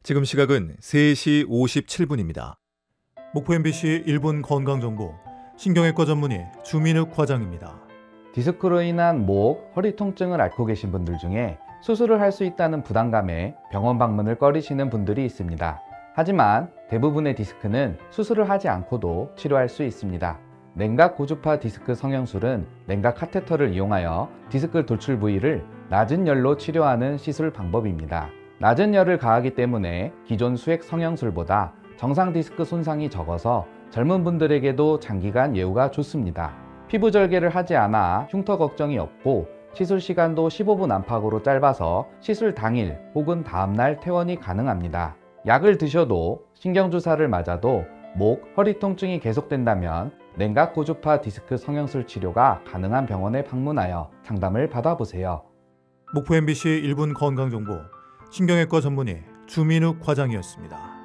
지금 시각은 3시 57분입니다. 목포 MBC 1분 건강정보 신경외과 전문의 주민욱 과장입니다. 디스크로 인한 목, 허리 통증을 앓고 계신 분들 중에 수술을 할 수 있다는 부담감에 병원 방문을 꺼리시는 분들이 있습니다. 하지만 대부분의 디스크는 수술을 하지 않고도 치료할 수 있습니다. 냉각 고주파 디스크 성형술은 냉각 카테터를 이용하여 디스크 돌출 부위를 낮은 열로 치료하는 시술 방법입니다. 낮은 열을 가하기 때문에 기존 수액 성형술보다 정상 디스크 손상이 적어서 젊은 분들에게도 장기간 예후가 좋습니다. 피부 절개를 하지 않아 흉터 걱정이 없고 시술 시간도 15분 안팎으로 짧아서 시술 당일 혹은 다음날 퇴원이 가능합니다. 약을 드셔도 신경주사를 맞아도 목, 허리 통증이 계속된다면 냉각 고주파 디스크 성형술 치료가 가능한 병원에 방문하여 상담을 받아보세요. 목포 MBC 1분 건강정보 신경외과 전문의 주민욱 과장이었습니다.